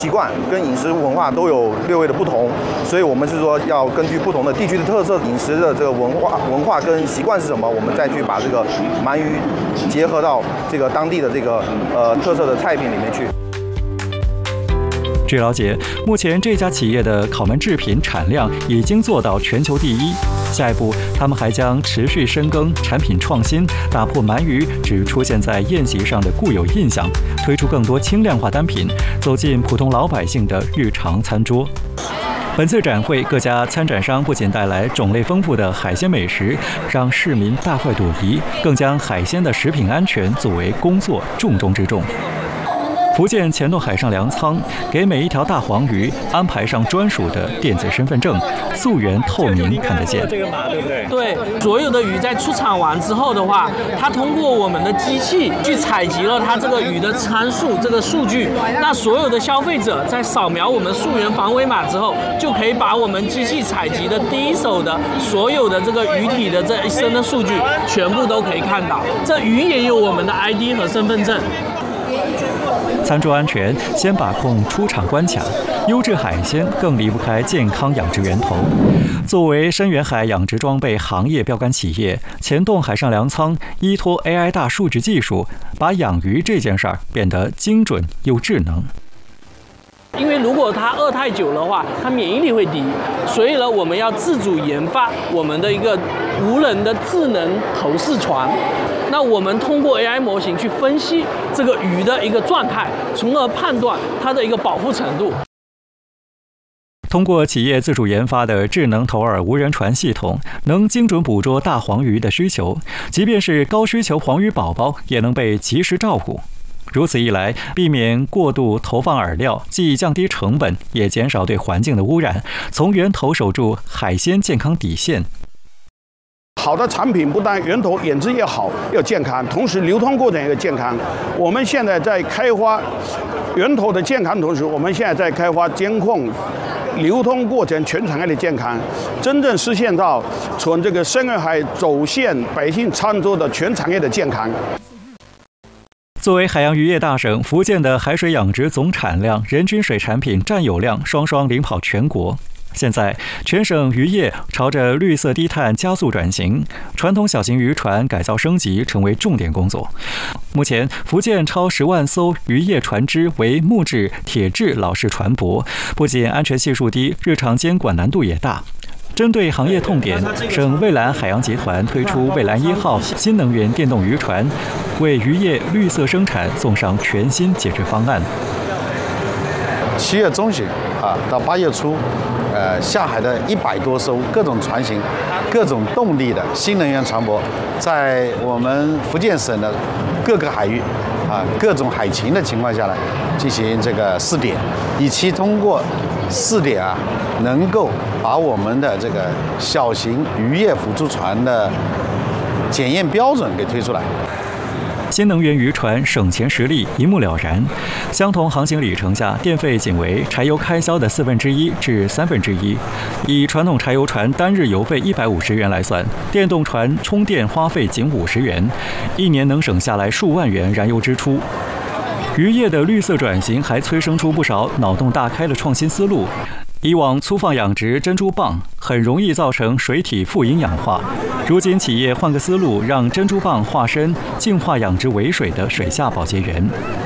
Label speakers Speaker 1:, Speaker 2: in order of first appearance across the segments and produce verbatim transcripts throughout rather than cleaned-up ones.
Speaker 1: 习惯跟饮食文化都有略微的不同，所以我们是说要根据不同的地区的特色、饮食的这个文化、文化跟习惯是什么，我们再去把这个鳗鱼结合到这个当地的这个呃特色的菜品里面去。
Speaker 2: 据了解，目前这家企业的烤鳗制品产量已经做到全球第一。下一步，他们还将持续深耕产品创新，打破鳗鱼只出现在宴席上的固有印象，推出更多轻量化单品，走进普通老百姓的日常餐桌。本次展会，各家参展商不仅带来种类丰富的海鲜美食，让市民大快朵颐，更将海鲜的食品安全作为工作重中之重。福建前渡海上粮仓给每一条大黄鱼安排上专属的电子身份证，溯源透明看得见。
Speaker 3: 这个码对不对？对，所有的鱼在出厂完之后的话，它通过我们的机器去采集了它这个鱼的参数这个数据，那所有的消费者在扫描我们溯源防伪码之后，就可以把我们机器采集的第一手的所有的这个鱼体的这一生的数据全部都可以看到。这鱼也有我们的 I D 和身份证。
Speaker 2: 餐桌安全先把控出厂关卡，优质海鲜更离不开健康养殖源头。作为深远海养殖装备行业标杆企业，前洞海上粮仓依托 A I 大数据技术，把养鱼这件事儿变得精准又智能。
Speaker 3: 因为如果它饿太久的话，它免疫力会低，所以呢，我们要自主研发我们的一个无人的智能投饲船。那我们通过 A I 模型去分析这个鱼的一个状态，从而判断它的一个保护程度。
Speaker 2: 通过企业自主研发的智能投饵无人船系统，能精准捕捉大黄鱼的需求，即便是高需求黄鱼宝宝，也能被及时照顾。如此一来，避免过度投放饵料，既降低成本，也减少对环境的污染，从源头守住海鲜健康底线。
Speaker 4: 好的产品不但源头养殖也好，要健康，同时流通过程也要健康。我们现在在开发源头的健康，同时我们现在在开发监控流通过程全产业的健康，真正实现到从这个深远海走线百姓餐桌的全产业的健康。
Speaker 2: 作为海洋渔业大省，福建的海水养殖总产量、人均水产品占有量双双领跑全国。现在，全省渔业朝着绿色低碳加速转型，传统小型渔船改造升级成为重点工作。目前，福建超十万艘渔业船只为木质、铁质老式船舶，不仅安全系数低，日常监管难度也大。针对行业痛点，省蔚蓝海洋集团推出蔚蓝一号新能源电动渔船，为渔业绿色生产送上全新解决方案。
Speaker 5: 七月中旬啊，到八月初，呃，下海的一百多艘各种船型、各种动力的新能源船舶，在我们福建省的各个海域啊、各种海情的情况下来进行这个试点，以期通过试点啊，能够把我们的这个小型渔业辅助船的检验标准给推出来。
Speaker 2: 新能源渔船省钱实力一目了然，相同航行里程下，电费仅为柴油开销的四分之一至三分之一。以传统柴油船单日油费一百五十元来算，电动船充电花费仅五十元，一年能省下来数万元燃油支出。渔业的绿色转型还催生出不少脑洞大开的创新思路。以往粗放养殖珍珠蚌很容易造成水体富营养化，如今企业换个思路，让珍珠蚌化身净化养殖尾水的水下保洁员。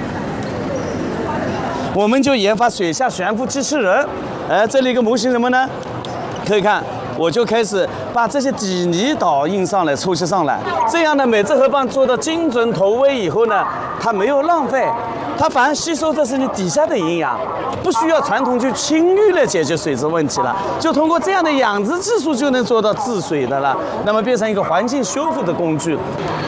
Speaker 6: 我们就研发水下悬浮机器人。哎，这里一个模型什么呢？可以看，我就开始把这些底泥导印上来、抽吸上来，这样呢，每只河蚌做到精准投喂以后呢，它没有浪费。它反而吸收的是你底下的营养，不需要传统去清淤来解决水质问题了，就通过这样的养殖技术就能做到治水的了，那么变成一个环境修复的工具。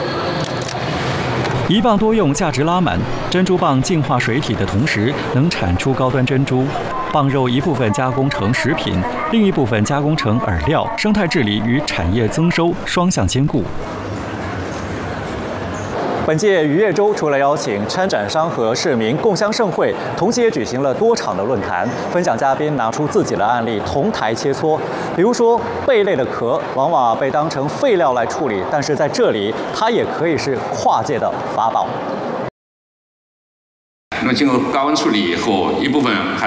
Speaker 2: 一蚌多用，价值拉满。珍珠蚌净化水体的同时，能产出高端珍珠。蚌肉一部分加工成食品，另一部分加工成饵料，生态治理与产业增收双向兼顾。本届渔业周除了邀请参展商和市民共襄盛会，同时也举行了多场的论坛，分享嘉宾拿出自己的案例，同台切磋。比如说贝类的壳往往被当成废料来处理，但是在这里它也可以是跨界的法宝。
Speaker 7: 那么经过高温处理以后，一部分还